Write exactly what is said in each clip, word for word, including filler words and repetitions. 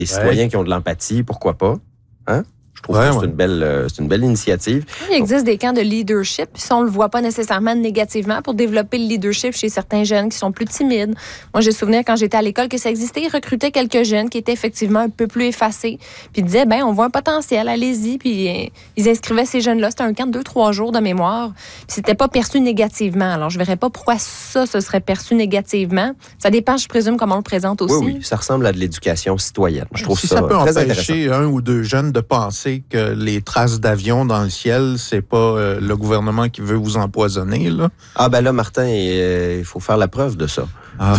Les citoyens ouais. qui ont de l'empathie, pourquoi pas? Hein? Je trouve ouais, que c'est, ouais. une belle, euh, c'est une belle initiative. Il existe des camps de leadership, si on ne le voit pas nécessairement négativement, pour développer le leadership chez certains jeunes qui sont plus timides. Moi, j'ai souvenir quand j'étais à l'école que ça existait, ils recrutaient quelques jeunes qui étaient effectivement un peu plus effacés, puis ils disaient, ben on voit un potentiel, allez-y, puis euh, ils inscrivaient ces jeunes-là. C'était un camp de deux, trois jours de mémoire, puis c'était pas perçu négativement. Alors, je verrais pas pourquoi ça, ce serait perçu négativement. Ça dépend, je présume, comment on le présente aussi. Oui, oui, ça ressemble à de l'éducation citoyenne. Je trouve si ça, ça peut très empêcher un ou deux jeunes de penser que les traces d'avion dans le ciel, c'est pas euh, le gouvernement qui veut vous empoisonner, là. Ah ben là, Martin, il euh, faut faire la preuve de ça. Ah.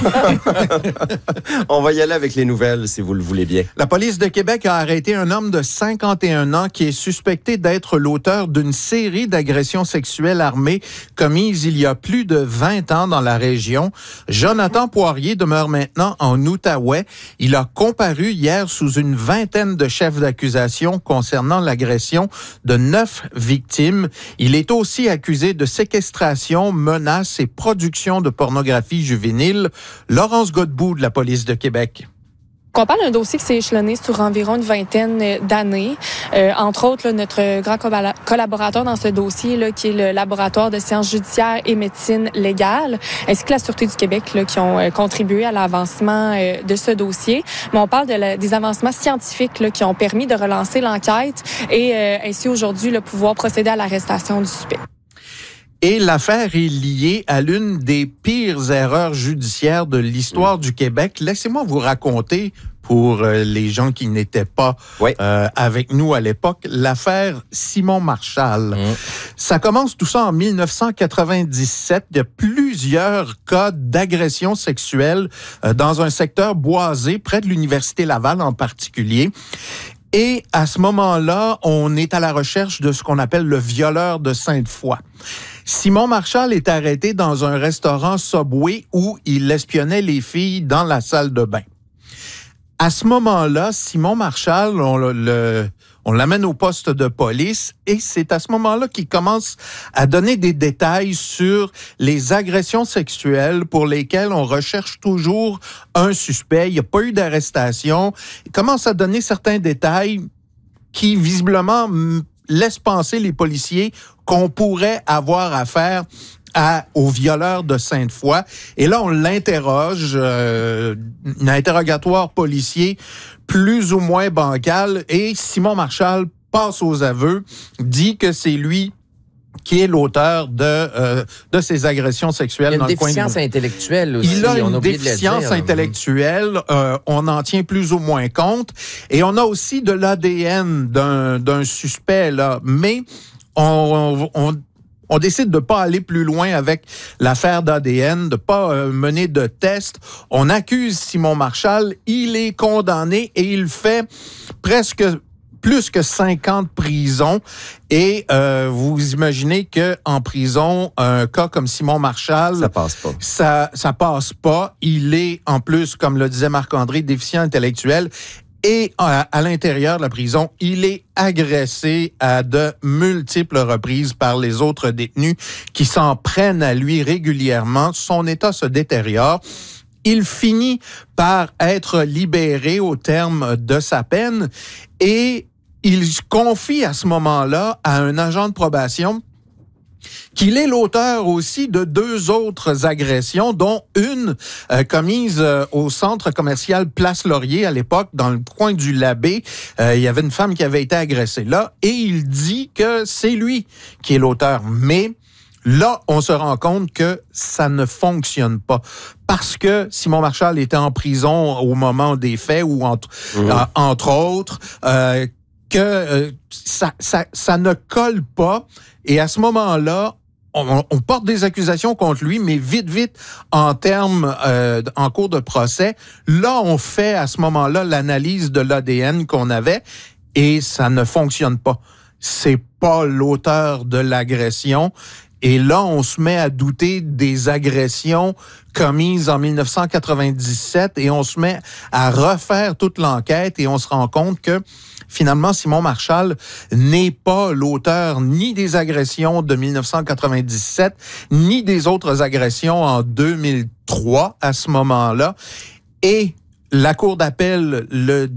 On va y aller avec les nouvelles, si vous le voulez bien. La police de Québec a arrêté un homme de cinquante et un ans qui est suspecté d'être l'auteur d'une série d'agressions sexuelles armées commises il y a plus de vingt ans dans la région. Jonathan Poirier demeure maintenant en Outaouais. Il a comparu hier sous une vingtaine de chefs d'accusation concernant l'agression de neuf victimes. Il est aussi accusé de séquestration, menaces et production de pornographie juvénile. Laurence Godbout de la police de Québec. On parle d'un dossier qui s'est échelonné sur environ une vingtaine d'années. Euh, entre autres, là, notre grand collaborateur dans ce dossier, là, qui est le laboratoire de sciences judiciaires et médecine légale, ainsi que la Sûreté du Québec, là, qui ont euh, contribué à l'avancement euh, de ce dossier. Mais on parle de la, des avancements scientifiques là, qui ont permis de relancer l'enquête et euh, ainsi aujourd'hui là, pouvoir procéder à l'arrestation du suspect. Et l'affaire est liée à l'une des pires erreurs judiciaires de l'histoire mmh. du Québec. Laissez-moi vous raconter, pour euh, les gens qui n'étaient pas oui. euh, avec nous à l'époque, l'affaire Simon Marshall. Mmh. Ça commence tout ça en dix-neuf cent quatre-vingt-dix-sept. Il y a plusieurs cas d'agression sexuelle euh, dans un secteur boisé, près de l'Université Laval en particulier. Et à ce moment-là, on est à la recherche de ce qu'on appelle le violeur de Sainte-Foy. Simon Marshall est arrêté dans un restaurant Subway où il espionnait les filles dans la salle de bain. À ce moment-là, Simon Marshall, on, le, on l'amène au poste de police et c'est à ce moment-là qu'il commence à donner des détails sur les agressions sexuelles pour lesquelles on recherche toujours un suspect. Il n'y a pas eu d'arrestation. Il commence à donner certains détails qui, visiblement, laissent penser les policiers qu'on pourrait avoir affaire à, au violeur de Sainte-Foy. Et là, on l'interroge, euh, un interrogatoire policier plus ou moins bancal, et Simon Marshall passe aux aveux, dit que c'est lui qui est l'auteur de, euh, de ces agressions sexuelles. Il a une déficience intellectuelle aussi. Il a une déficience de intellectuelle. Euh, on en tient plus ou moins compte. Et on a aussi de l'A D N d'un, d'un suspect, là. Mais on... on On décide de ne pas aller plus loin avec l'affaire d'A D N, de ne pas euh, mener de tests. On accuse Simon Marshall, il est condamné et il fait presque plus que cinquante prisons. Et euh, vous imaginez qu'en prison, un cas comme Simon Marshall... Ça passe pas. Ça, ça passe pas. Il est, en plus, comme le disait Marc-André, déficient intellectuel. Et à, à l'intérieur de la prison, il est agressé à de multiples reprises par les autres détenus qui s'en prennent à lui régulièrement. Son état se détériore. Il finit par être libéré au terme de sa peine et il confie à ce moment-là à un agent de probation qu'il est l'auteur aussi de deux autres agressions, dont une euh, commise euh, au centre commercial Place Laurier à l'époque, dans le coin du Labbé. Euh, il y avait une femme qui avait été agressée là, et il dit que c'est lui qui est l'auteur. Mais là, on se rend compte que ça ne fonctionne pas. Parce que Simon Marshall était en prison au moment des faits, ou entre, mmh. euh, entre autres, euh, que euh, ça, ça, ça ne colle pas. Et à ce moment-là, on, on porte des accusations contre lui, mais vite, vite, en termes, euh, en cours de procès, là, on fait à ce moment-là l'analyse de l'A D N qu'on avait et ça ne fonctionne pas. C'est pas l'auteur de l'agression. Et là, on se met à douter des agressions commises en dix-neuf cent quatre-vingt-dix-sept et on se met à refaire toute l'enquête et on se rend compte que finalement, Simon Marshall n'est pas l'auteur ni des agressions de dix-neuf cent quatre-vingt-dix-sept, ni des autres agressions en deux mille trois à ce moment-là. Et la Cour d'appel le